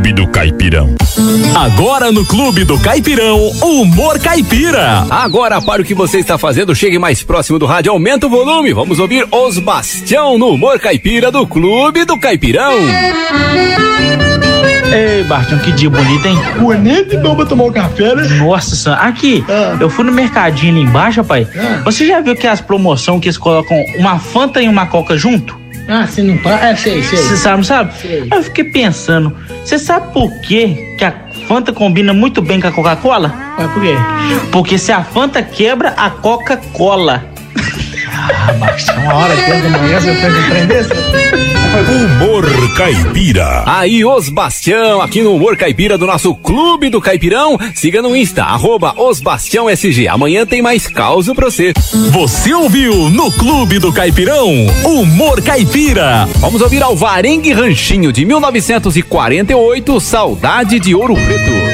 Clube do Caipirão. Agora no Clube do Caipirão, Humor Caipira. Agora, para o que você está fazendo, chegue mais próximo do rádio, aumenta o volume. Vamos ouvir Os Bastião no Humor Caipira do Clube do Caipirão. Ei, Bastião, que dia bonito, hein? Bonito e bom pra tomar um café, né? Nossa senhora. Aqui, eu fui no mercadinho ali embaixo, rapaz. Você já viu que as promoções que eles colocam uma Fanta e uma Coca junto? Você não para? Sei. Você sabe? Sei. Aí eu fiquei pensando, você sabe por quê que a Fanta combina muito bem com a Coca-Cola? Por quê? Porque se a Fanta quebra, a Coca-Cola. Bastião, uma hora dentro da manhã você fez um trem desse? Humor Caipira. Aí, Os Bastião, aqui no Humor Caipira do nosso Clube do Caipirão. Siga no Insta, @OsBastiãoSG. Amanhã tem mais causa pra você. Você ouviu no Clube do Caipirão, Humor Caipira. Vamos ouvir Alvarengue Ranchinho, de 1948, Saudade de Ouro Preto.